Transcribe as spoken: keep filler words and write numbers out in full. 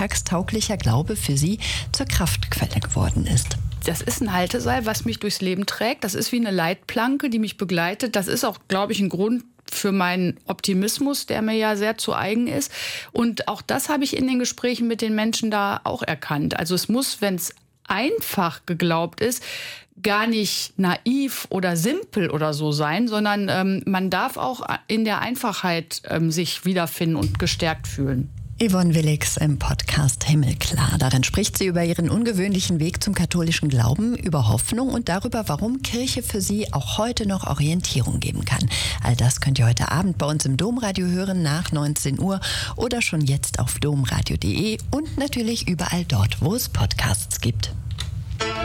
alltagstauglicher Glaube für Sie zur Kraftquelle geworden ist. Das ist ein Halteseil, was mich durchs Leben trägt. Das ist wie eine Leitplanke, die mich begleitet. Das ist auch, glaube ich, ein Grund für meinen Optimismus, der mir ja sehr zu eigen ist. Und auch das habe ich in den Gesprächen mit den Menschen da auch erkannt. Also es muss, wenn es einfach geglaubt ist, gar nicht naiv oder simpel oder so sein, sondern ähm, man darf auch in der Einfachheit ähm, sich wiederfinden und gestärkt fühlen. Yvonne Willigs im Podcast Himmelklar. Darin spricht sie über ihren ungewöhnlichen Weg zum katholischen Glauben, über Hoffnung und darüber, warum Kirche für sie auch heute noch Orientierung geben kann. All das könnt ihr heute Abend bei uns im Domradio hören nach neunzehn Uhr oder schon jetzt auf domradio punkt de und natürlich überall dort, wo es Podcasts gibt.